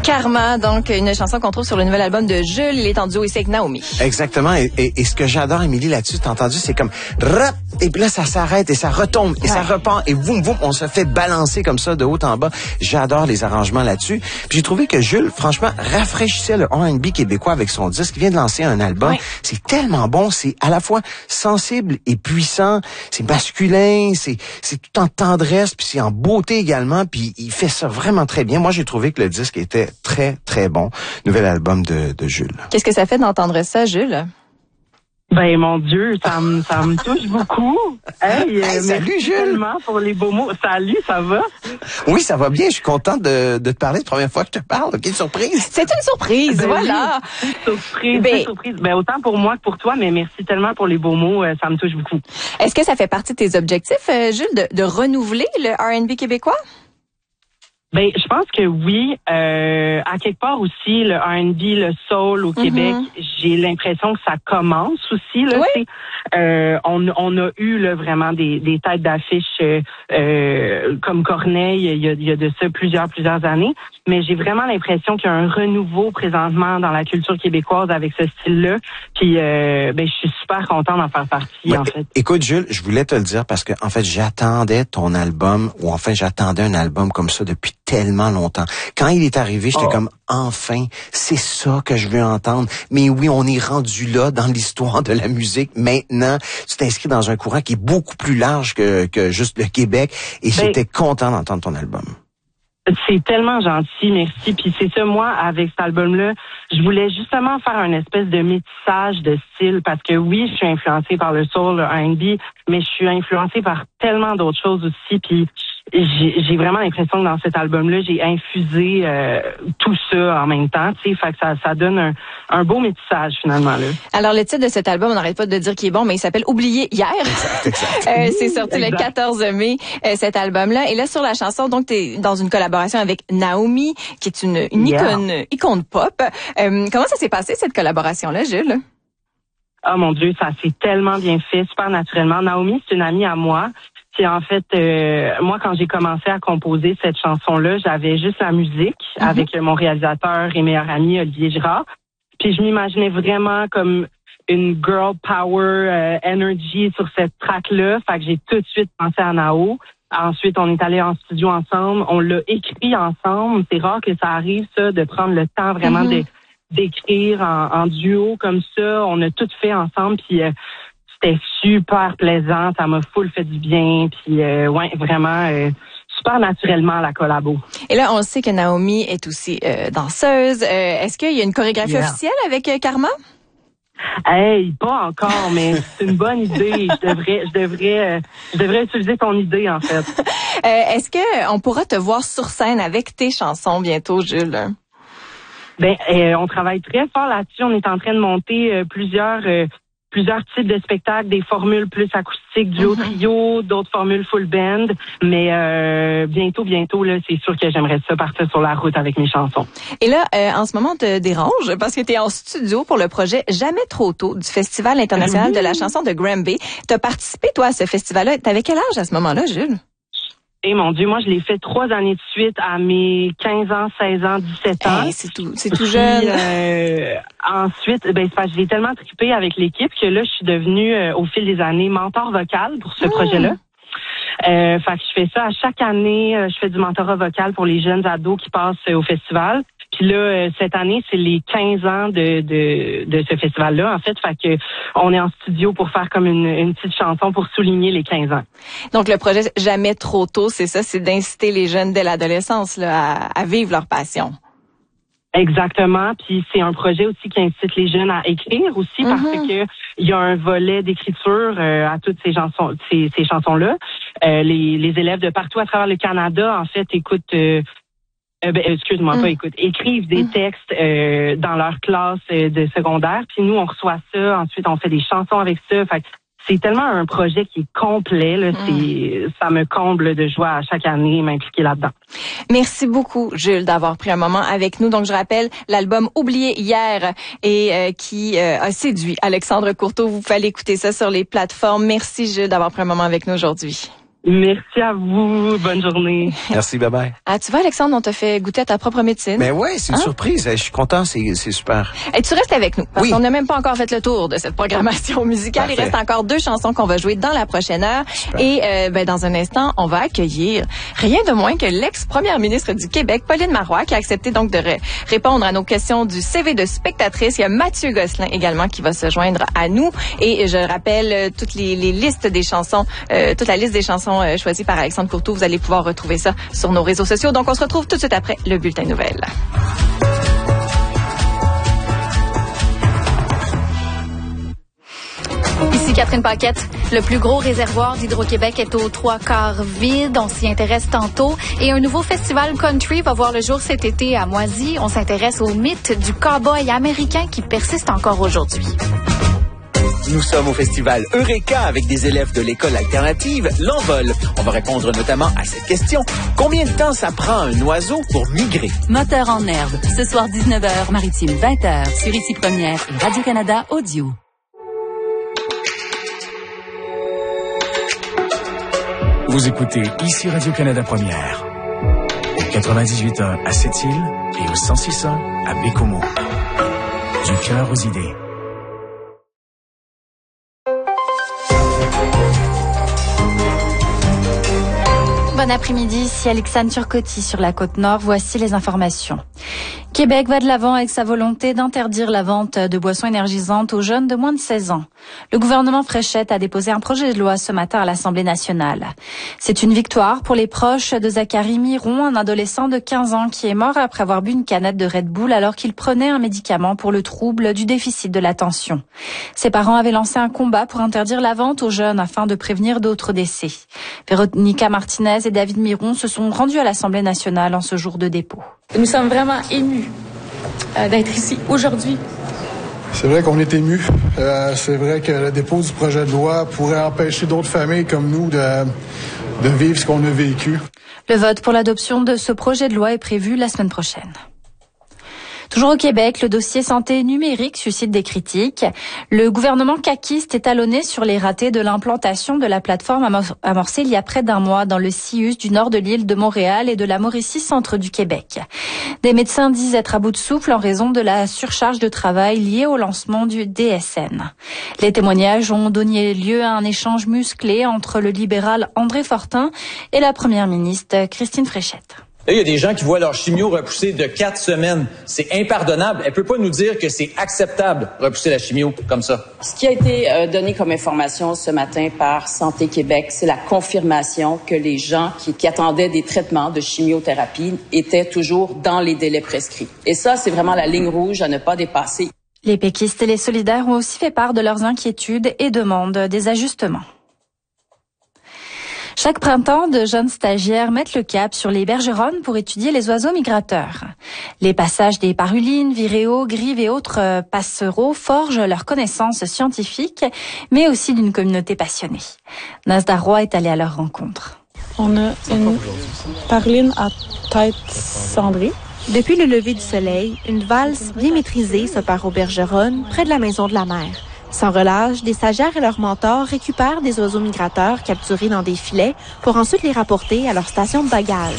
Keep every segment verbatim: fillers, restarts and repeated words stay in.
Karma, donc une chanson qu'on trouve sur le nouvel album de Jules. Il est en duo ici avec Naomi. Exactement. Et, et, et ce que j'adore, Émilie, là-dessus, t'as entendu, c'est comme rap, et puis là, ça s'arrête et ça retombe et ouais. ça repart et boum, boum, on se fait balancer comme ça de haut en bas. J'adore les arrangements là-dessus. Puis j'ai trouvé que Jules, franchement, rafraîchissait le R and B québécois avec son disque. Il vient de lancer un album. Ouais. C'est tellement bon. C'est à la fois sensible et puissant. C'est masculin. C'est, c'est tout en tendresse. Puis c'est en beauté également. Puis il fait ça vraiment très bien. Moi, j'ai trouvé que le disque était très, très bon. Nouvel album de, de Jules. Qu'est-ce que ça fait d'entendre ça, Jules? Ben, mon Dieu, ça me, ça me touche beaucoup. Hey, hey, salut, merci Jules. Tellement pour les beaux mots. Salut, ça va? Oui, ça va bien. Je suis contente de, de te parler. C'est la première fois que je te parle. Quelle surprise. C'est une surprise, ben, voilà. Oui, une surprise, ben, une surprise. Ben, autant pour moi que pour toi, mais merci tellement pour les beaux mots. Ça me touche beaucoup. Est-ce que ça fait partie de tes objectifs, Jules, de, de renouveler le R and B québécois? Ben, je pense que oui. Euh, à quelque part aussi, le R and B, le soul au mm-hmm. Québec, j'ai l'impression que ça commence aussi. Là, oui. euh, on, on a eu là, vraiment des, des têtes d'affiche euh, comme Corneille il y, a, il y a de ça plusieurs, plusieurs années. Mais j'ai vraiment l'impression qu'il y a un renouveau présentement dans la culture québécoise avec ce style-là. Puis, euh, ben, je suis super contente d'en faire partie, ouais, en fait. Écoute, Jules, je voulais te le dire parce que, en fait, j'attendais ton album, ou enfin, j'attendais un album comme ça depuis tellement longtemps. Quand il est arrivé, j'étais oh. comme, enfin, c'est ça que je veux entendre. Mais oui, on est rendu là dans l'histoire de la musique. Maintenant, tu t'inscris dans un courant qui est beaucoup plus large que, que juste le Québec. Et ben, j'étais content d'entendre ton album. C'est tellement gentil, merci. Puis c'est ça, moi, avec cet album-là, je voulais justement faire un espèce de métissage de style parce que oui, je suis influencée par le soul, le R and B, mais je suis influencée par tellement d'autres choses aussi. Puis j'ai, j'ai vraiment l'impression que dans cet album-là, j'ai infusé euh, tout ça en même temps. Tu sais, fait que ça, ça donne un, un beau métissage finalement là. Alors le titre de cet album, on n'arrête pas de dire qu'il est bon, mais il s'appelle Oublié hier. Exact, exact. euh, c'est sorti exact. Le quatorze mai euh, cet album-là. Et là sur la chanson, donc t'es dans une collaboration avec Naomi, qui est une, une yeah. icône, icône pop. Euh, comment ça s'est passé cette collaboration-là, Jules? Oh mon Dieu, ça s'est tellement bien fait, super naturellement. Naomi, c'est une amie à moi. Puis en fait, euh, moi, quand j'ai commencé à composer cette chanson-là, j'avais juste la musique mm-hmm. avec mon réalisateur et meilleur ami, Olivier Girard. Puis je m'imaginais vraiment comme une girl power euh, energy sur cette track-là. Fait que j'ai tout de suite pensé à Nao. Ensuite, on est allé en studio ensemble. On l'a écrit ensemble. C'est rare que ça arrive, ça, de prendre le temps vraiment mm-hmm. de, d'écrire en, en duo comme ça. On a tout fait ensemble. Puis... Euh, C'était super plaisant, ça m'a full fait du bien, puis euh, ouais, vraiment euh, super naturellement la collabo. Et là, on sait que Naomi est aussi euh, danseuse. Euh, est-ce qu'il y a une chorégraphie yeah. officielle avec euh, Karma? Hey, pas encore, mais c'est une bonne idée. Je devrais, je devrais, euh, je devrais utiliser ton idée en fait. euh, est-ce que on pourra te voir sur scène avec tes chansons bientôt, Jules? Ben, euh, on travaille très fort là-dessus. On est en train de monter euh, plusieurs. Euh, plusieurs types de spectacles, des formules plus acoustiques, duo, trio, d'autres formules full band. Mais euh, bientôt, bientôt, là, c'est sûr que j'aimerais ça partir sur la route avec mes chansons. Et là, euh, en ce moment, on te dérange parce que tu es en studio pour le projet Jamais trop tôt du Festival international mmh. de la chanson de Granby. Tu as participé, toi, à ce festival-là. T'avais quel âge à ce moment-là, Jules? Eh mon Dieu, moi je l'ai fait trois années de suite à mes quinze ans, seize ans, dix-sept ans. Hey, c'est tout, c'est tout jeune. Puis, euh, ensuite, ben c'est parce que j'ai tellement trippé avec l'équipe que là je suis devenue euh, au fil des années mentor vocal pour ce mmh. projet-là. Euh, fait que je fais ça à chaque année. Euh, je fais du mentorat vocal pour les jeunes ados qui passent euh, au festival. Puis là, euh, cette année, c'est les quinze ans de, de, de ce festival-là, en fait. Fait que on est en studio pour faire comme une, une petite chanson pour souligner les quinze ans. Donc, le projet Jamais trop tôt, c'est ça, c'est d'inciter les jeunes dès l'adolescence là, à, à vivre leur passion. Exactement. Puis c'est un projet aussi qui incite les jeunes à écrire aussi mm-hmm. parce que il y a un volet d'écriture euh, à toutes ces chansons, ces, ces chansons-là. Euh, les, les élèves de partout à travers le Canada, en fait, écoutent... Euh, Euh, ben, excuse-moi, mmh. pas écoute, écrivent des mmh. textes euh, dans leur classe euh, de secondaire, puis nous on reçoit ça, ensuite on fait des chansons avec ça. Fait que c'est tellement un projet qui est complet, là, mmh. c'est ça me comble de joie à chaque année m'impliquer là-dedans. Merci beaucoup, Jules, d'avoir pris un moment avec nous. Donc je rappelle l'album Oublié hier et euh, qui euh, a séduit Alexandre Courteau. Vous pouvez aller écouter ça sur les plateformes. Merci, Jules, d'avoir pris un moment avec nous aujourd'hui. Merci à vous. Bonne journée. Merci, bye-bye. Ah, tu vois, Alexandre, on t'a fait goûter à ta propre médecine. Mais ouais, c'est une Hein? surprise. Je suis content, c'est, c'est super. Et tu restes avec nous, parce Oui. qu'on n'a même pas encore fait le tour de cette programmation musicale. Parfait. Il reste encore deux chansons qu'on va jouer dans la prochaine heure. Super. Et euh, ben, dans un instant, on va accueillir rien de moins que l'ex-première ministre du Québec, Pauline Marois, qui a accepté donc de ré- répondre à nos questions du C V de spectatrice. Il y a Mathieu Gosselin également qui va se joindre à nous. Et je rappelle euh, toutes les, les listes des chansons, euh, toute la liste des chansons euh, choisies par Alexandre Courtois. Vous allez pouvoir retrouver ça sur nos réseaux sociaux. Donc, on se retrouve tout de suite après le bulletin nouvelle. Ici Catherine Paquette. Le plus gros réservoir d'Hydro-Québec est aux trois quarts vide. On s'y intéresse tantôt. Et un nouveau festival country va voir le jour cet été à Moisy. On s'intéresse au mythe du cow-boy américain qui persiste encore aujourd'hui. Nous sommes au festival Eureka avec des élèves de l'école alternative L'Envol. On va répondre notamment à cette question. Combien de temps ça prend un oiseau pour migrer? Moteur en herbe. Ce soir dix-neuf heures, Maritime vingt heures, sur Ici Première et Radio-Canada Audio. Vous écoutez Ici Radio-Canada Première. Au quatre-vingt-dix-huit point un à Sept-Îles et au cent six point un à Bécomo. Du cœur aux idées. Bon après-midi, ici Alexandre Turcotti sur la Côte-Nord. Voici les informations. Québec va de l'avant avec sa volonté d'interdire la vente de boissons énergisantes aux jeunes de moins de seize ans. Le gouvernement Fréchette a déposé un projet de loi ce matin à l'Assemblée nationale. C'est une victoire pour les proches de Zachary Miron, un adolescent de quinze ans qui est mort après avoir bu une canette de Red Bull alors qu'il prenait un médicament pour le trouble du déficit de l'attention. Ses parents avaient lancé un combat pour interdire la vente aux jeunes afin de prévenir d'autres décès. Véronica Martinez et David Miron se sont rendus à l'Assemblée nationale en ce jour de dépôt. Nous sommes vraiment émus euh, d'être ici aujourd'hui. C'est vrai qu'on est émus. Euh, c'est vrai que le dépôt du projet de loi pourrait empêcher d'autres familles comme nous de, de vivre ce qu'on a vécu. Le vote pour l'adoption de ce projet de loi est prévu la semaine prochaine. Toujours au Québec, le dossier santé numérique suscite des critiques. Le gouvernement caquiste est talonné sur les ratés de l'implantation de la plateforme amorcée il y a près d'un mois dans le C I U S du nord de l'île de Montréal et de la Mauricie centre du Québec. Des médecins disent être à bout de souffle en raison de la surcharge de travail liée au lancement du D S N. Les témoignages ont donné lieu à un échange musclé entre le libéral André Fortin et la première ministre Christine Fréchette. Là, il y a des gens qui voient leur chimio repousser de quatre semaines. C'est impardonnable. Elle peut pas nous dire que c'est acceptable repousser la chimio comme ça. Ce qui a été euh, donné comme information ce matin par Santé Québec, c'est la confirmation que les gens qui, qui attendaient des traitements de chimiothérapie étaient toujours dans les délais prescrits. Et ça, c'est vraiment la ligne rouge à ne pas dépasser. Les péquistes et les solidaires ont aussi fait part de leurs inquiétudes et demandent des ajustements. Chaque printemps, de jeunes stagiaires mettent le cap sur les bergeronnes pour étudier les oiseaux migrateurs. Les passages des parulines, viréos, grives et autres passereaux forgent leurs connaissances scientifiques, mais aussi d'une communauté passionnée. Nasdar Roy est allée à leur rencontre. On a une paruline à tête cendrée. Depuis le lever du soleil, une valse bien maîtrisée se part aux bergeronnes près de la maison de la mer. Sans relâche, des stagiaires et leurs mentors récupèrent des oiseaux migrateurs capturés dans des filets pour ensuite les rapporter à leur station de bagages.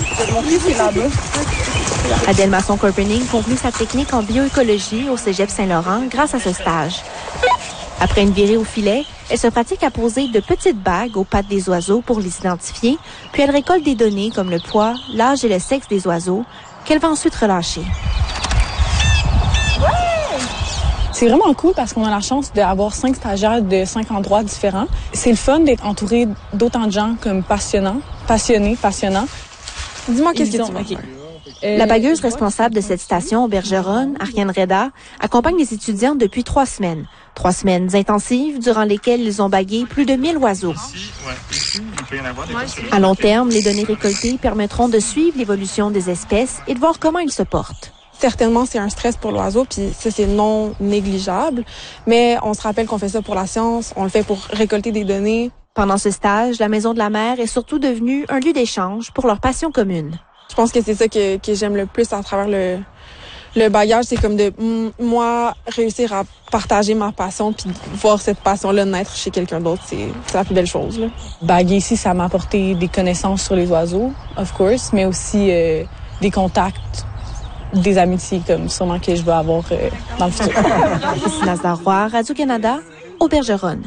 Adèle Masson-Corpening conclut sa technique en bioécologie au Cégep Saint-Laurent grâce à ce stage. Après une virée au filet, elle se pratique à poser de petites bagues aux pattes des oiseaux pour les identifier, puis elle récolte des données comme le poids, l'âge et le sexe des oiseaux qu'elle va ensuite relâcher. C'est vraiment cool parce qu'on a la chance d'avoir cinq stagiaires de cinq endroits différents. C'est le fun d'être entouré d'autant de gens comme passionnants, passionnés, passionnants. Dis-moi qu'est-ce que tu veux. Okay. Euh, la bagueuse responsable de cette station au Bergeronne, Ariane Reda, accompagne les étudiants depuis trois semaines. Trois semaines intensives durant lesquelles ils ont bagué plus de mille oiseaux. À long terme, les données récoltées permettront de suivre l'évolution des espèces et de voir comment ils se portent. Certainement, c'est un stress pour l'oiseau, puis ça, c'est non négligeable. Mais on se rappelle qu'on fait ça pour la science, on le fait pour récolter des données. Pendant ce stage, la Maison de la Mer est surtout devenue un lieu d'échange pour leur passion commune. Je pense que c'est ça que, que j'aime le plus à travers le, Le bagage, c'est comme de mm, moi réussir à partager ma passion puis voir cette passion-là naître chez quelqu'un d'autre, c'est, c'est la plus belle chose. Là. Baguer ici, ça m'a apporté des connaissances sur les oiseaux, of course, mais aussi euh, des contacts, des amitiés comme sûrement que je vais avoir euh, dans le futur. Ici Nazar Roy, Radio-Canada, au Bergeronne.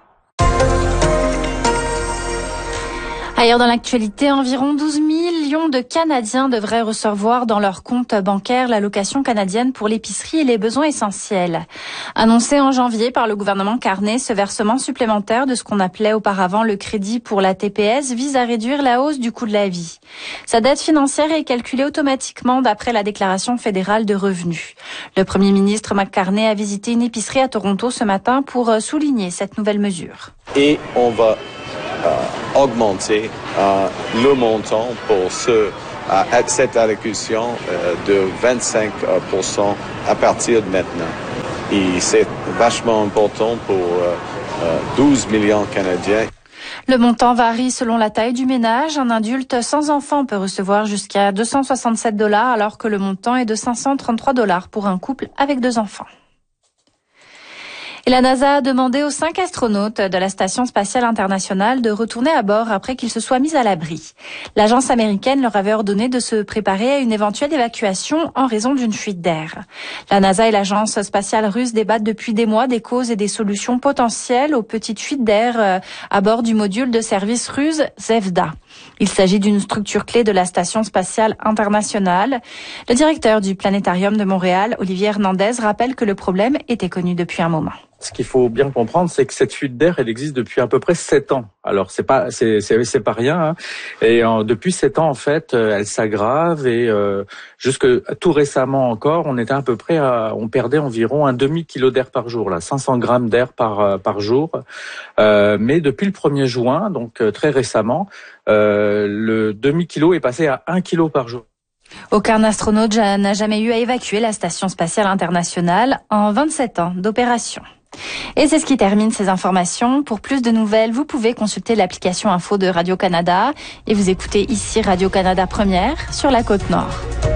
Ailleurs dans l'actualité, environ douze millions de Canadiens devraient recevoir dans leur compte bancaire l'allocation canadienne pour l'épicerie et les besoins essentiels. Annoncé en janvier par le gouvernement Carney, ce versement supplémentaire de ce qu'on appelait auparavant le crédit pour la T P S vise à réduire la hausse du coût de la vie. Sa dette financière est calculée automatiquement d'après la déclaration fédérale de revenus. Le premier ministre McCartney a visité une épicerie à Toronto ce matin pour souligner cette nouvelle mesure. Et on va Euh, augmenter euh, le montant pour ce, euh, cette allocation euh, de vingt-cinq pour cent à partir de maintenant. Et c'est vachement important pour euh, euh, douze millions de Canadiens. Le montant varie selon la taille du ménage. Un adulte sans enfant peut recevoir jusqu'à deux cent soixante-sept dollars alors que le montant est de cinq cent trente-trois dollars pour un couple avec deux enfants. Et la NASA a demandé aux cinq astronautes de la Station spatiale internationale de retourner à bord après qu'ils se soient mis à l'abri. L'agence américaine leur avait ordonné de se préparer à une éventuelle évacuation en raison d'une fuite d'air. La NASA et l'agence spatiale russe débattent depuis des mois des causes et des solutions potentielles aux petites fuites d'air à bord du module de service russe Zvezda. Il s'agit d'une structure clé de la Station spatiale internationale. Le directeur du Planétarium de Montréal, Olivier Hernandez, rappelle que le problème était connu depuis un moment. Ce qu'il faut bien comprendre, c'est que cette fuite d'air, elle existe depuis à peu près sept ans. Alors c'est pas, c'est, c'est, c'est pas rien. Hein. Et euh, depuis sept ans, en fait, euh, elle s'aggrave et euh, jusque tout récemment encore, on était à peu près, à, on perdait environ un demi kilo d'air par jour, là, cinq cents grammes d'air par euh, par jour. Euh, mais depuis le premier juin, donc euh, très récemment, euh, le demi kilo est passé à un kilo par jour. Aucun astronaute n'a jamais eu à évacuer la Station spatiale internationale en vingt-sept ans d'opération. Et c'est ce qui termine ces informations. Pour plus de nouvelles, vous pouvez consulter l'application info de Radio-Canada et vous écoutez ici Radio-Canada Première sur la Côte-Nord.